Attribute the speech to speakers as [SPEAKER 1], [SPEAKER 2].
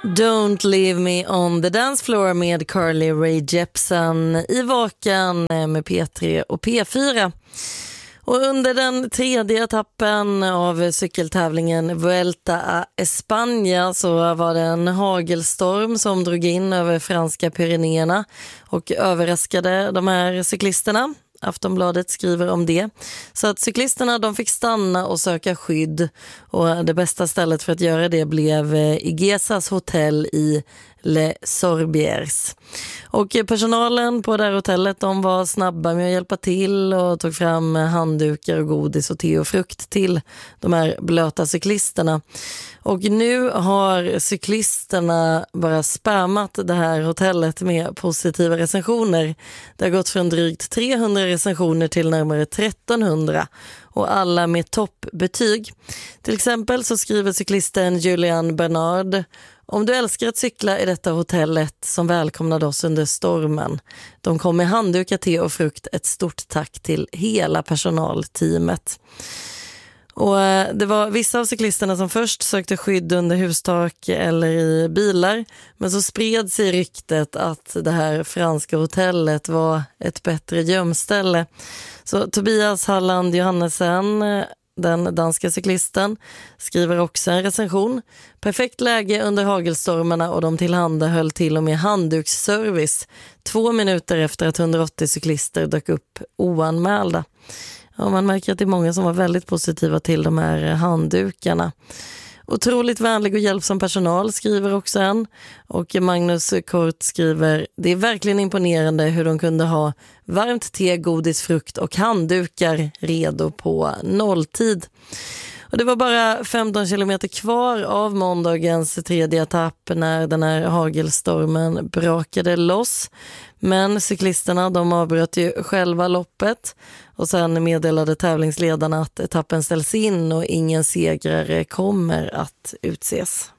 [SPEAKER 1] Don't leave me on the dance floor med Carly Rae Jepsen i Vaken med P3 och P4. Och under den tredje etappen av cykeltävlingen Vuelta a España så var det en hagelstorm som drog in över franska Pyrenéerna och överraskade de här cyklisterna. Aftonbladet skriver om det. Så att cyklisterna de fick stanna och söka skydd. Och det bästa stället för att göra det blev Igezas hotell i Les Sorbiers. Och personalen på det här hotellet de var snabba med att hjälpa till och tog fram handdukar och godis och te och frukt till de här blöta cyklisterna. Och nu har cyklisterna bara spammat det här hotellet med positiva recensioner. Det har gått från drygt 300 recensioner till närmare 1300 och alla med toppbetyg. Till exempel så skriver cyklisten Julian Bernard: om du älskar att cykla i detta hotellet som välkomnade oss under stormen. De kom med handdukar, te och frukt. Ett stort tack till hela personalteamet. Och det var vissa av cyklisterna som först sökte skydd under hustak eller i bilar. Men så spred sig ryktet att det här franska hotellet var ett bättre gömställe. Så Tobias Halland Johannesen, den danska cyklisten, skriver också en recension. Perfekt läge under hagelstormarna och de tillhandahöll till och med handduksservice 2 minuter efter att 180 cyklister dök upp oanmälda. Ja, man märker att det är många som var väldigt positiva till de här handdukarna. Otroligt vänlig och hjälpsam personal, skriver också en. Och Magnus Kort skriver: det är verkligen imponerande hur de kunde ha varmt te, godis, frukt och handdukar redo på nolltid. Och det var bara 15 kilometer kvar av måndagens tredje etapp när den här hagelstormen brakade loss. Men cyklisterna de avbröt ju själva loppet och sen meddelade tävlingsledarna att etappen ställs in och ingen segrare kommer att utses.